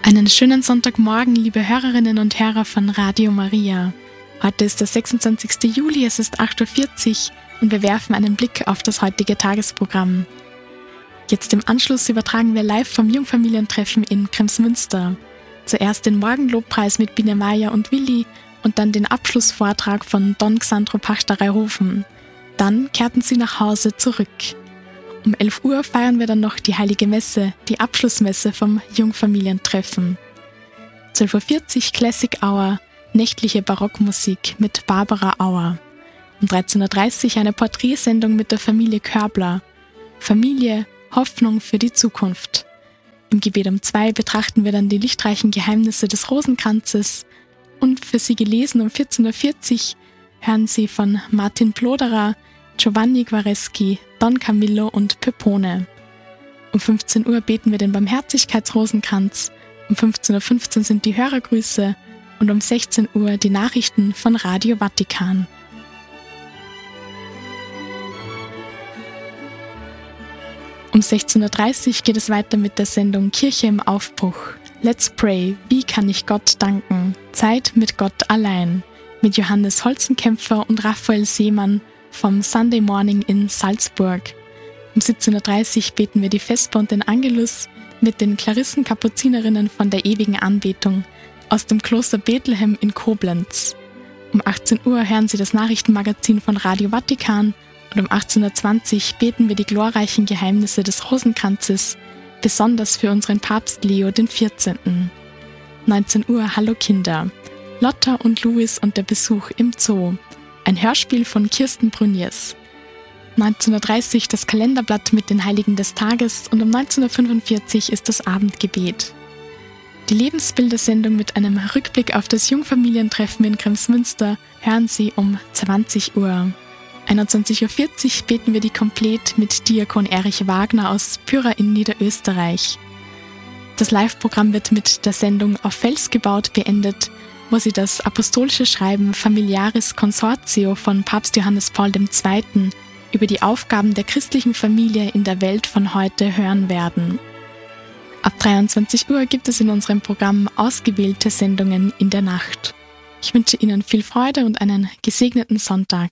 Einen schönen Sonntagmorgen, liebe Hörerinnen und Hörer von Radio Maria. Heute ist der 26. Juli, es ist 8.40 Uhr und wir werfen einen Blick auf das heutige Tagesprogramm. Jetzt im Anschluss übertragen wir live vom Jungfamilientreffen in Kremsmünster. Zuerst den Morgenlobpreis mit Biene Meier und Willi und dann den Abschlussvortrag von Don Xandro Pachterei-Hofen. Dann kehrten sie nach Hause zurück. Um 11 Uhr feiern wir dann noch die Heilige Messe, die Abschlussmesse vom Jungfamilientreffen. 12.40 Uhr Classic Hour, nächtliche Barockmusik mit Barbara Auer. Um 13.30 Uhr eine Porträtsendung mit der Familie Körbler. Familie, Hoffnung für die Zukunft. Im Gebet um 2 betrachten wir dann die lichtreichen Geheimnisse des Rosenkranzes. Und für Sie gelesen um 14.40 Uhr hören Sie von Martin Ploderer, Giovanni Guareschi, Don Camillo und Pepone. Um 15 Uhr beten wir den Barmherzigkeitsrosenkranz, um 15.15 Uhr sind die Hörergrüße und um 16 Uhr die Nachrichten von Radio Vatikan. Um 16.30 Uhr geht es weiter mit der Sendung Kirche im Aufbruch. Let's Pray, wie kann ich Gott danken? Zeit mit Gott allein. Mit Johannes Holzenkämpfer und Raphael Seemann vom Sunday Morning in Salzburg. Um 17.30 Uhr beten wir die Vesper und den Angelus mit den Klarissen-Kapuzinerinnen von der ewigen Anbetung aus dem Kloster Bethlehem in Koblenz. Um 18 Uhr hören Sie das Nachrichtenmagazin von Radio Vatikan und um 18.20 Uhr beten wir die glorreichen Geheimnisse des Rosenkranzes, besonders für unseren Papst Leo XIV. 19 Uhr Hallo Kinder, Lotta und Louis und der Besuch im Zoo. Ein Hörspiel von Kirsten Bruniers. 19.30 Uhr das Kalenderblatt mit den Heiligen des Tages und um 19.45 Uhr ist das Abendgebet. Die Lebensbildersendung mit einem Rückblick auf das Jungfamilientreffen in Kremsmünster hören Sie um 20 Uhr. 21.40 Uhr beten wir die Komplett mit Diakon Erich Wagner aus Pyra in Niederösterreich. Das Live-Programm wird mit der Sendung Auf Fels gebaut beendet, wo Sie das apostolische Schreiben Familiaris Consortio von Papst Johannes Paul II. Über die Aufgaben der christlichen Familie in der Welt von heute hören werden. Ab 23 Uhr gibt es in unserem Programm ausgewählte Sendungen in der Nacht. Ich wünsche Ihnen viel Freude und einen gesegneten Sonntag.